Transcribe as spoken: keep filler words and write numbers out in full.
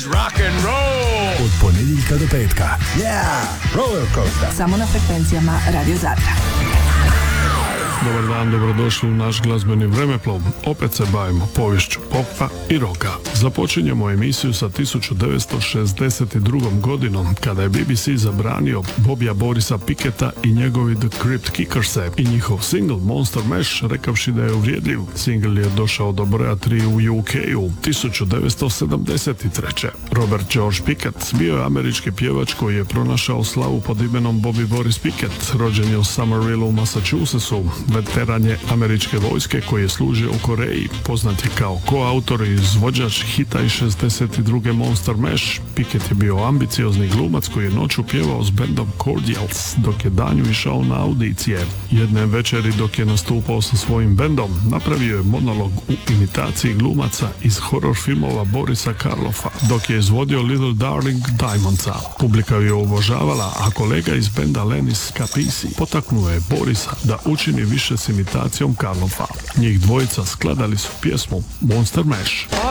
Rock and roll! Od ponedjeljka do petka. Yeah! Roller coaster! Samo na frekvencijama Radio Zadra. Dobar dan, dobrodošli u naš glazbeni vremeplov. Opet se bavimo poviješću popa i roka. Započinjemo emisiju sa tisuću devetsto šezdeset drugom. godinom, kada je B B C zabranio Bobija Borisa Picketta i njegovi The Crypt Kickerse i njihov single Monster Mash, rekavši da je uvrijedljiv. Single je došao do broja tri u U K-u tisuću devetsto sedamdeset treće. Robert George Pickett bio je američki pjevač koji je pronašao slavu pod imenom Bobby Boris Pickett. Rođen je u Summerville u Massachusettsu. Veteran je američke vojske koji je služio u Koreji. Poznat je kao koautor i izvođač hita iz šezdeset druge. Monster Mash. Pickett je bio ambiciozni glumac koji je noću pjevao s bandom Cordials, dok je danju išao na audicije. Jedne večeri dok je nastupao sa svojim bandom, napravio je monolog u imitaciji glumaca iz horror filmova Borisa Karloffa, dok je izvodio Little Darling Diamondsa. Publika je obožavala, a kolega iz benda Lenis Capisi potaknuo je Borisa da učini više s imitacijom Karloffa. Njih dvojica skladali su pjesmu Monster Mash.